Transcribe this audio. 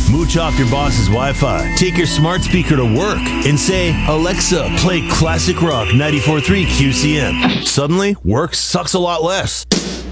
Mooch off your boss's Wi-Fi. Take your smart speaker to work and say, Alexa, play classic rock 94.3 QCM. Suddenly, work sucks a lot less.